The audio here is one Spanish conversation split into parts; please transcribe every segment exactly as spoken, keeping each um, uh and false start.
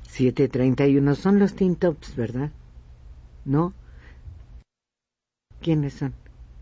siete treinta y uno. Son los Teen Tops, ¿verdad? ¿No? ¿Quiénes son?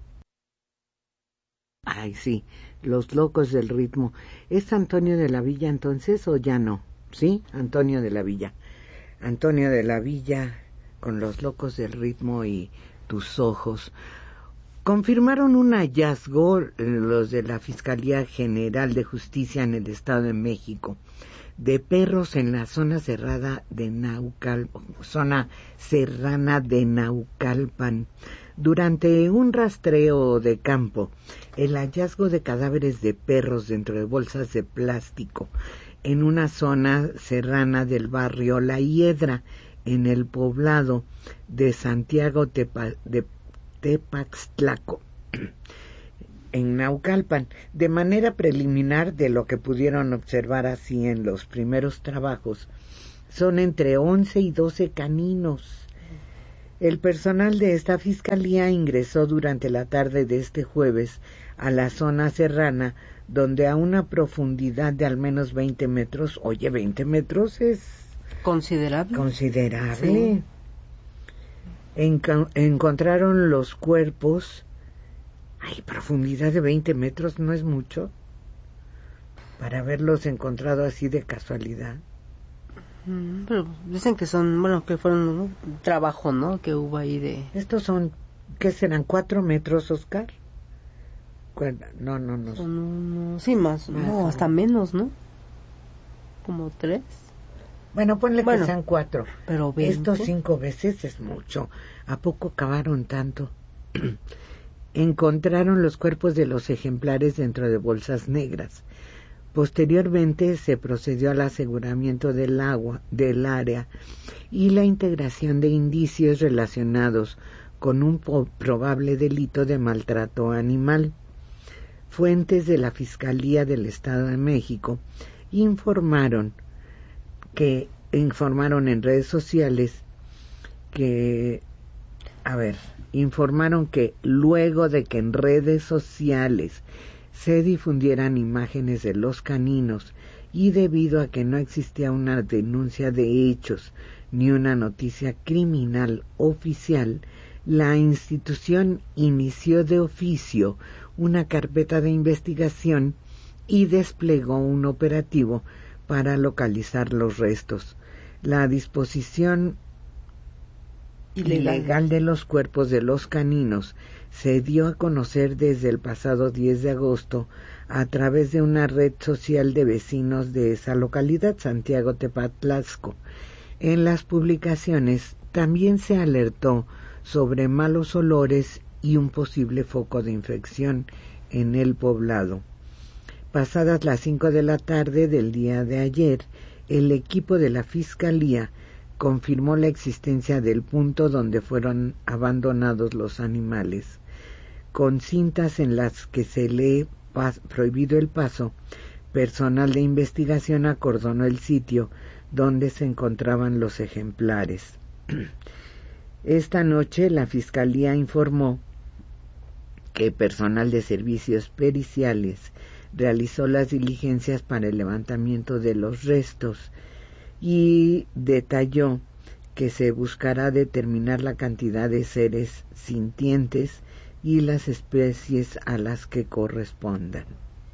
Ay, sí, los locos del ritmo. ¿Es Antonio de la Villa entonces o ya no? Sí, Antonio de la Villa. Antonio de la Villa con los locos del ritmo y tus ojos. Confirmaron un hallazgo los de la Fiscalía General de Justicia en el Estado de México de perros en la zona cerrada de Naucalpan, zona serrana de Naucalpan. Durante un rastreo de campo, el hallazgo de cadáveres de perros dentro de bolsas de plástico en una zona serrana del barrio La Hiedra, en el poblado de Santiago Tepa, de Tepaxtlaco, en Naucalpan. De manera preliminar, de lo que pudieron observar así en los primeros trabajos, son entre once y doce caninos. El personal de esta fiscalía ingresó durante la tarde de este jueves a la zona serrana, donde a una profundidad de al menos veinte metros, oye, veinte metros es considerable. Considerable. Sí. En- encontraron los cuerpos. Ay, profundidad de veinte metros no es mucho para haberlos encontrado así de casualidad. Mm, pero dicen que son, bueno, que fueron un trabajo, ¿no? Que hubo ahí de... Estos son, ¿qué serán? ¿Cuatro metros, Oscar? No, no, no. Son unos, sí, más, más no, hasta menos, ¿no? Como tres. Bueno, ponle bueno, que sean cuatro. Pero veinte. Estos cinco veces es mucho. ¿A poco cavaron tanto? Encontraron los cuerpos de los ejemplares dentro de bolsas negras. Posteriormente se procedió al aseguramiento del agua, del área y la integración de indicios relacionados con un po- probable delito de maltrato animal. Fuentes de la Fiscalía del Estado de México informaron que informaron en redes sociales que a ver, informaron que luego de que en redes sociales se difundieran imágenes de los caninos y debido a que no existía una denuncia de hechos ni una noticia criminal oficial, la institución inició de oficio una carpeta de investigación y desplegó un operativo para localizar los restos. La disposición ilegal. ilegal de los cuerpos de los caninos se dio a conocer desde el pasado diez de agosto a través de una red social de vecinos de esa localidad, Santiago Tepaxtlaco. En las publicaciones también se alertó sobre malos olores y un posible foco de infección en el poblado. Pasadas las cinco de la tarde del día de ayer, el equipo de la Fiscalía confirmó la existencia del punto donde fueron abandonados los animales. Con cintas en las que se le pas- prohibido el paso, personal de investigación acordonó el sitio donde se encontraban los ejemplares. Esta noche la Fiscalía informó que personal de servicios periciales realizó las diligencias para el levantamiento de los restos y detalló que se buscará determinar la cantidad de seres sintientes y las especies a las que correspondan.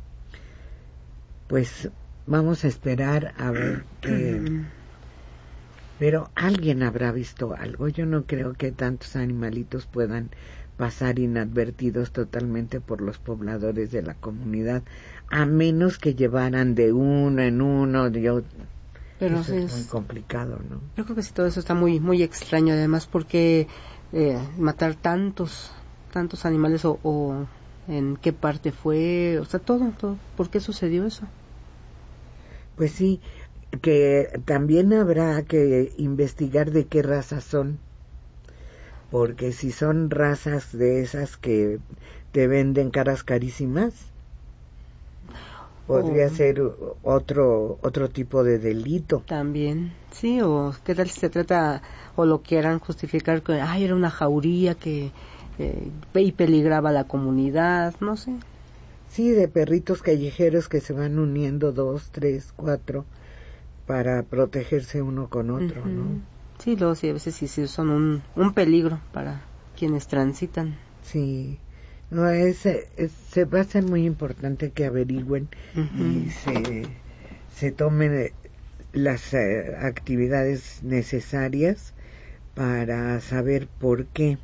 Pues vamos a esperar a ver qué... Pero alguien habrá visto algo. Yo no creo que tantos animalitos puedan pasar inadvertidos totalmente por los pobladores de la comunidad, a menos que llevaran de uno en uno, de otro. Pero eso es muy complicado, ¿no? Yo creo que sí, todo eso está muy muy extraño, además, porque eh, matar tantos tantos animales o, o en qué parte fue, o sea, todo, todo. ¿Por qué sucedió eso? Pues sí, que también habrá que investigar de qué razas son, porque si son razas de esas que te venden caras carísimas, podría oh. ser otro otro tipo de delito. También, sí, o qué tal si se trata, o lo quieran justificar que, ay, era una jauría que eh, y peligraba la comunidad, no sé. Sí, de perritos callejeros que se van uniendo, dos, tres, cuatro, para protegerse uno con otro, uh-huh. ¿no? Sí, luego sí, a veces sí, sí son un, un peligro para quienes transitan. Sí, no, es, es, se va a ser muy importante que averigüen uh-huh. y se, se tomen las eh, actividades necesarias para saber por qué,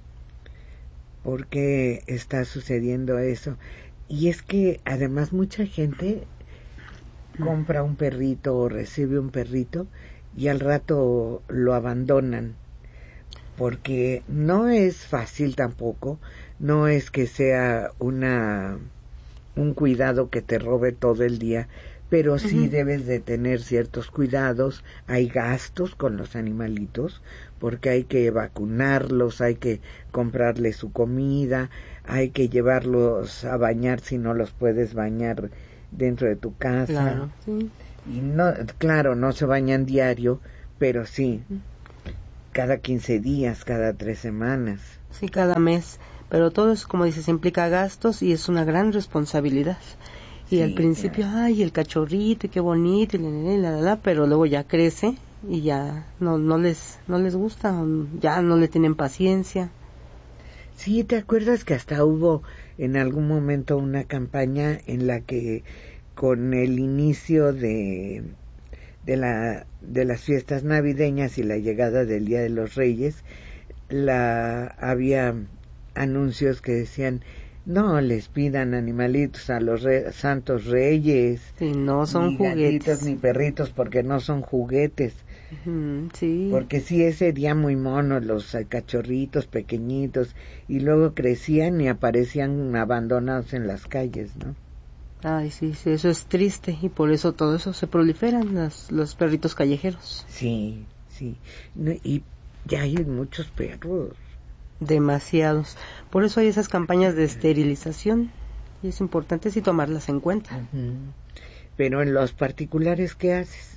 por qué está sucediendo eso. Y es que además mucha gente compra un perrito o recibe un perrito y al rato lo abandonan, porque no es fácil tampoco, no es que sea una un cuidado que te robe todo el día, pero sí uh-huh. debes de tener ciertos cuidados. Hay gastos con los animalitos, porque hay que vacunarlos, hay que comprarles su comida, hay que llevarlos a bañar si no los puedes bañar dentro de tu casa. Claro, sí. Y no, claro, no se bañan diario, pero sí, cada quince días, cada tres semanas. Sí, cada mes. Pero todo eso, como dices, implica gastos y es una gran responsabilidad. Y sí, al principio, claro. ay, el cachorrito, y qué bonito, y la, la, la, la, la, pero luego ya crece y ya no no les no les gusta, ya no le tienen paciencia. Sí, ¿te acuerdas que hasta hubo en algún momento una campaña en la que con el inicio de de la de las fiestas navideñas y la llegada del Día de los Reyes, la había anuncios que decían: no les pidan animalitos a los re- santos reyes, sí, no son ni juguetes, gatitos, ni perritos, porque no son juguetes. Uh-huh, sí. Porque sí, ese día muy monos los uh, cachorritos pequeñitos, y luego crecían y aparecían abandonados en las calles, ¿no? Ay, sí, sí, eso es triste, y por eso todo eso se proliferan los, los perritos callejeros. Sí, sí, no, y ya hay muchos perros. Demasiados. Por eso hay esas campañas de esterilización y es importante sí tomarlas en cuenta. Uh-huh. Pero en los particulares, ¿qué haces?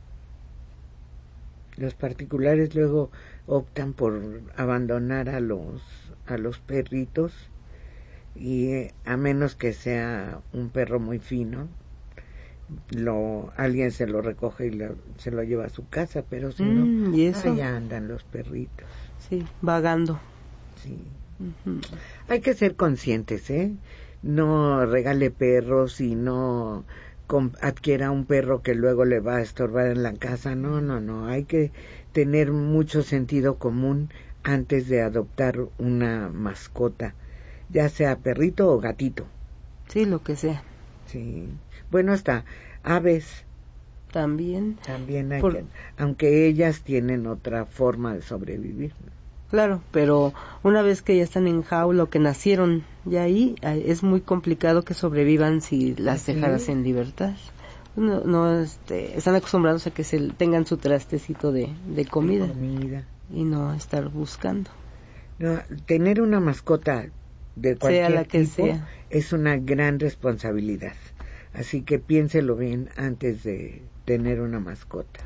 Los particulares luego optan por abandonar a los a los perritos, y eh, a menos que sea un perro muy fino, lo alguien se lo recoge y lo, se lo lleva a su casa, pero si mm, no, ¿y eso? allá andan los perritos. Sí, vagando. Sí. Uh-huh. Hay que ser conscientes, ¿eh? No regale perros y no com- adquiera un perro que luego le va a estorbar en la casa. No, no, no. Hay que tener mucho sentido común antes de adoptar una mascota, ya sea perrito o gatito. Sí, lo que sea. Sí. Bueno, hasta aves. También. También hay Por... que, aunque ellas tienen otra forma de sobrevivir, ¿no? Claro, pero una vez que ya están en jaula o que nacieron ya ahí, es muy complicado que sobrevivan si las ¿sí? dejaras en libertad. No, no este, están acostumbrados a que se tengan su trastecito de, de comida, de comida y no estar buscando. No, tener una mascota de cualquier sea la que tipo sea. Es una gran responsabilidad. Así que piénselo bien antes de tener una mascota.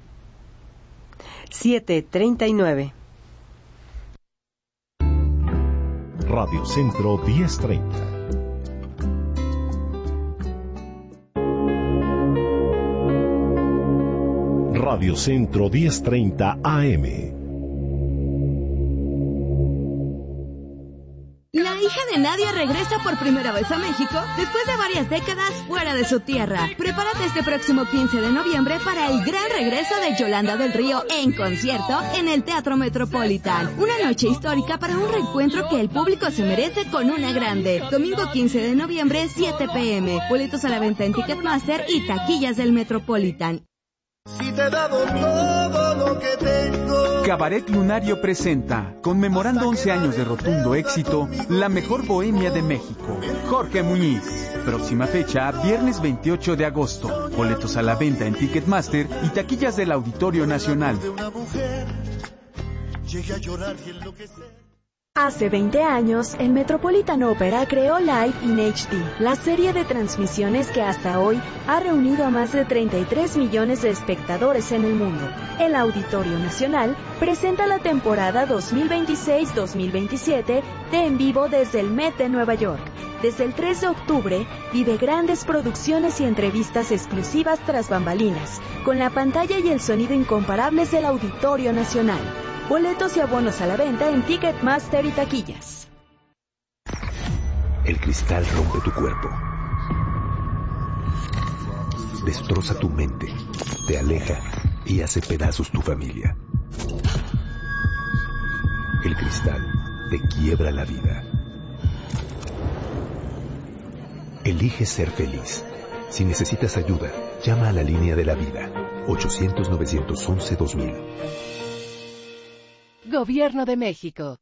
siete treinta y nueve. Radio Centro diez treinta. Radio Centro diez treinta A M. La hija de Nadia regresa por primera vez a México después de varias décadas fuera de su tierra. Prepárate este próximo quince de noviembre para el gran regreso de Yolanda del Río en concierto en el Teatro Metropolitan. Una noche histórica para un reencuentro que el público se merece con una grande. Domingo quince de noviembre, siete pm. Boletos a la venta en Ticketmaster y taquillas del Metropolitan. Si te he dado todo lo que tengo. Cabaret Lunario presenta, conmemorando once años de rotundo éxito, la mejor bohemia de México. Jorge Muñiz. Próxima fecha, viernes veintiocho de agosto. Boletos a la venta en Ticketmaster y taquillas del Auditorio Nacional. Hace veinte años, el Metropolitan Opera creó Live in H D, la serie de transmisiones que hasta hoy ha reunido a más de treinta y tres millones de espectadores en el mundo. El Auditorio Nacional presenta la temporada dos mil veintiséis dos mil veintisiete de En Vivo desde el Met de Nueva York. Desde el tres de octubre, vive grandes producciones y entrevistas exclusivas tras bambalinas, con la pantalla y el sonido incomparables del Auditorio Nacional. Boletos y abonos a la venta en Ticketmaster y taquillas. El cristal rompe tu cuerpo, destroza tu mente, te aleja y hace pedazos tu familia. El cristal te quiebra la vida. Elige ser feliz. Si necesitas ayuda, llama a la línea de la vida, ochocientos, novecientos once, dos mil. Gobierno de México.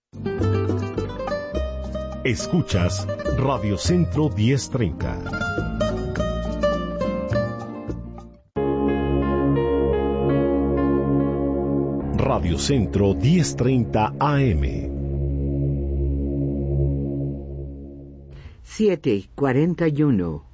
Escuchas Radio Centro diez treinta. Radio Centro diez treinta A M. siete cuarenta y uno.